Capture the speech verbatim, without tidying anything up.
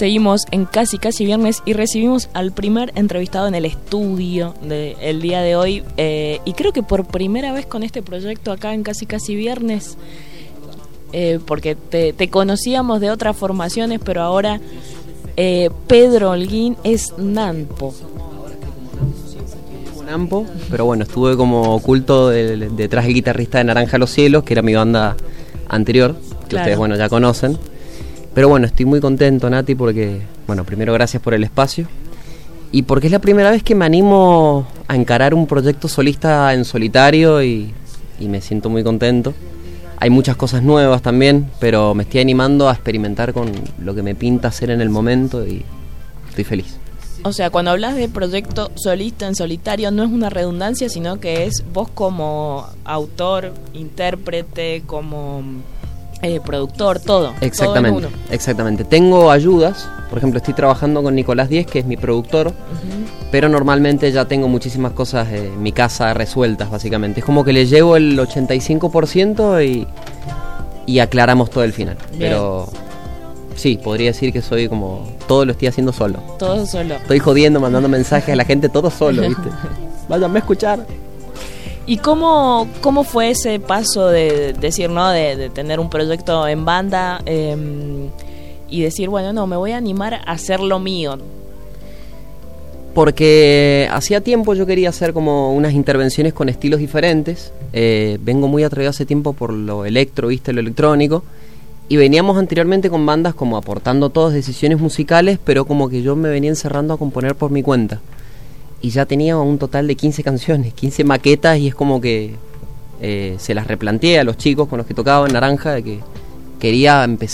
Seguimos en Casi Casi Viernes y recibimos al primer entrevistado en el estudio del día de hoy. Eh, y creo que por primera vez con este proyecto acá en Casi Casi Viernes, eh, porque te, te conocíamos de otras formaciones, pero ahora eh, Pedro Holguín es Nampo. Nampo, pero bueno, estuve como oculto de, de, detrás del guitarrista de Naranja Los Cielos, que era mi banda anterior, que claro, ustedes bueno ya conocen. Pero bueno, estoy muy contento, Nati, porque, bueno, primero gracias por el espacio y porque es la primera vez que me animo a encarar un proyecto solista en solitario y, y me siento muy contento. Hay muchas cosas nuevas también, pero me estoy animando a experimentar con lo que me pinta hacer en el momento y estoy feliz. O sea, cuando hablas de proyecto solista en solitario, no es una redundancia, sino que es vos como autor, intérprete, como... Eh, productor, todo. Exactamente, todo en uno. Exactamente. Tengo ayudas, por ejemplo, estoy trabajando con Nicolás Díez, que es mi productor, uh-huh. pero normalmente ya tengo muchísimas cosas en mi casa resueltas, básicamente. Es como que le llevo el ochenta y cinco por ciento y, y aclaramos todo el final. Bien. Pero sí, podría decir que soy como... Todo lo estoy haciendo solo. Todo solo. Estoy jodiendo, mandando mensajes a la gente, todo solo, ¿viste? Váyanme a escuchar. ¿Y cómo, cómo fue ese paso de decir, no, de, de tener un proyecto en banda eh, y decir, bueno, no, me voy a animar a hacer lo mío? Porque hacía tiempo yo quería hacer como unas intervenciones con estilos diferentes. Eh, vengo muy atrevido hace tiempo por lo electro, viste, lo electrónico. Y veníamos anteriormente con bandas como aportando todas decisiones musicales, pero como que yo me venía encerrando a componer por mi cuenta. Y ya tenía un total de quince canciones, quince maquetas, y es como que eh, se las replanteé a los chicos con los que tocaba en Naranja, de que quería empezar